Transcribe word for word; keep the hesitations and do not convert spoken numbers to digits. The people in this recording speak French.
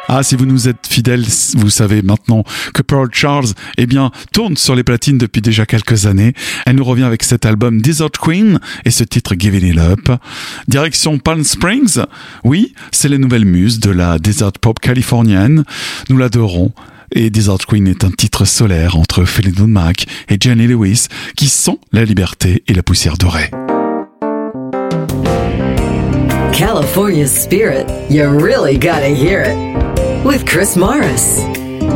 Ah, si vous nous êtes fidèles, vous savez maintenant que Pearl Charles, eh bien, tourne sur les platines depuis déjà quelques années. Elle nous revient avec cet album Desert Queen et ce titre Giving It Up. Direction Palm Springs. Oui, c'est les nouvelles muses de la desert pop californienne. Nous l'adorons. Et Desert Queen est un titre solaire entre Fleetwood Mac et Jenny Lewis qui sont la liberté et la poussière dorée. California spirit, you really gotta hear it. With Chris Morris.